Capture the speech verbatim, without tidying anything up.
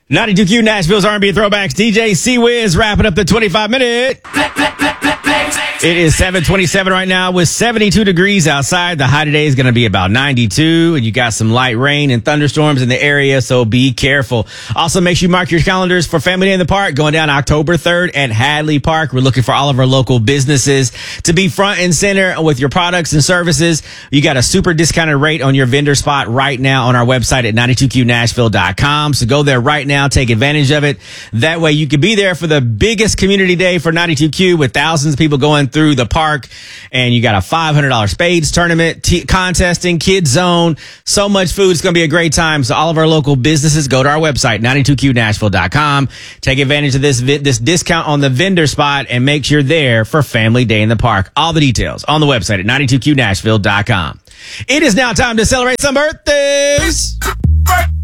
ninety-two Q Nashville's R and B Throwbacks. D J C-Wiz wrapping up the twenty-five minute. It is seven twenty-seven right now with seventy-two degrees outside. The high today is going to be about ninety-two, and you got some light rain and thunderstorms in the area, so be careful. Also, make sure you mark your calendars for Family Day in the Park going down October third at Hadley Park. We're looking for all of our local businesses to be front and center with your products and services. You got a super discounted rate on your vendor spot right now on our website at ninety-two Q Nashville dot com. So go there right now. Take advantage of it. That way you can be there for the biggest community day for ninety-two Q with thousands of people going through the park, and you got a five hundred dollars spades tournament, t- contesting, kids zone, so much food. It's going to be a great time. So all of our local businesses, go to our website, ninety-two Q Nashville dot com. Take advantage of this vi- this discount on the vendor spot and make sure you're there for Family Day in the Park. All the details on the website at ninety-two Q Nashville dot com. It is now time to celebrate some birthdays.